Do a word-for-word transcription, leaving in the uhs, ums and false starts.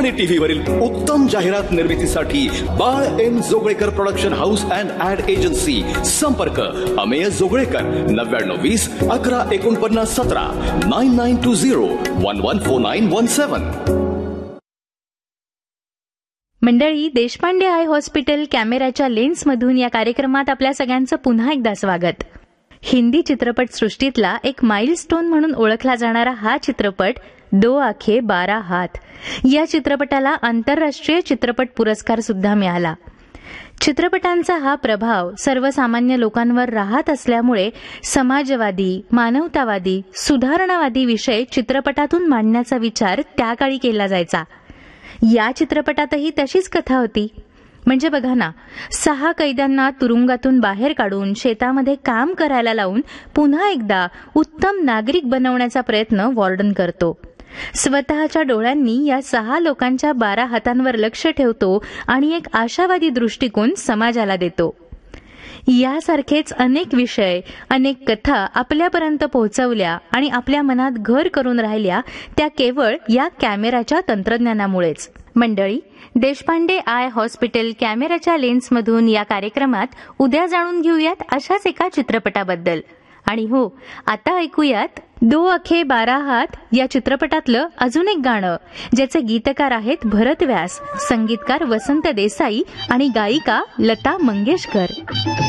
सिने TV वरील उत्तम जाहिरात निर्मितीसाठी बाळ M Joglekar production house and add agency. संपर्क अमेय जोगळेकर नव्याण्णव वीस अकरा एकोणपन्नास सतरा nine nine to zero one one four nine one सेवन. मंडळी, देशपांडे आय हॉस्पिटल कॅमेऱ्याच्या लेन्समधून या कार्यक्रमात आपल्या सगळ्यांचं पुन्हा एकदा स्वागत. हिंदी चित्रपट सृष्टीतला एक माइलस्टोन म्हणून ओळखला जाणारा हा चित्रपट दो आखे बारा हात या चित्रपटाला आंतरराष्ट्रीय चित्रपट पुरस्कार सुद्धा मिळाला. चित्रपटांचा हा प्रभाव सर्वसामान्य लोकांवर राहत असल्यामुळे समाजवादी, मानवतावादी, सुधारणावादी विषय चित्रपटातून मांडण्याचा विचार त्या काळी केला जायचा. या चित्रपटातही तशीच कथा होती. म्हणजे बघा ना, सहा कैद्यांना तुरुंगातून बाहेर काढून शेतामध्ये काम करायला लावून पुन्हा एकदा उत्तम नागरिक बनवण्याचा प्रयत्न वॉर्डन करतो. स्वतःच्या डोळ्यांनी या सहा लोकांच्या बारा हातांवर लक्ष ठेवतो आणि एक आशावादी दृष्टिकोन समाजाला देतो. यासारखेच अनेक विषय, अनेक कथा आपल्यापर्यंत पोहोचवल्या आणि आपल्या मनात घर करून राहिल्या त्या केवळ या कॅमेऱ्याच्या तंत्रज्ञानामुळेच. मंडळी, देशपांडे आय हॉस्पिटल कॅमेऱ्याच्या लेन्समधून या कार्यक्रमात उद्या जाणून घेऊयात अशाच एका चित्रपटाबद्दल. आणि हो, आता ऐकूयात दो आखे बारा हात या चित्रपटातलं अजून एक गाणं, ज्याचे गीतकार आहेत भरत व्यास, संगीतकार वसंत देसाई आणि गायिका लता मंगेशकर.